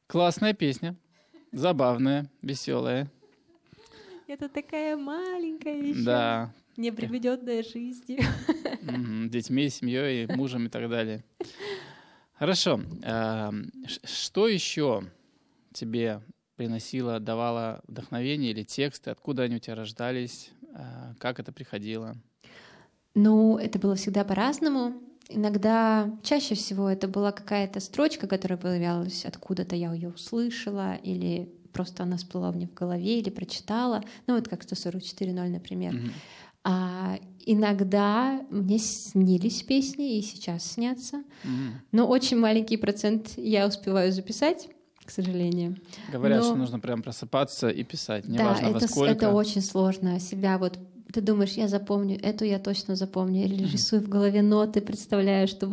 Классная песня, забавная, веселая. Это такая маленькая еще, Да. неприведенная жизнью. Детьми, семьей, мужем и так далее. Хорошо. Что еще тебе приносило, давало вдохновение или тексты? Откуда они у тебя рождались? Как это приходило? Ну, это было всегда по-разному. Иногда, чаще всего, это была какая-то строчка, которая появлялась откуда-то, я ее услышала, или просто она всплыла мне в голове, или прочитала. Ну, вот как 144.0, например. А иногда мне снились песни, и сейчас снятся. Но очень маленький процент я успеваю записать, к сожалению. Говорят, что нужно прям просыпаться и писать, неважно во сколько. Это очень сложно. Себя вот ты думаешь, я запомню, эту я точно запомню, или рисую в голове ноты, представляю, что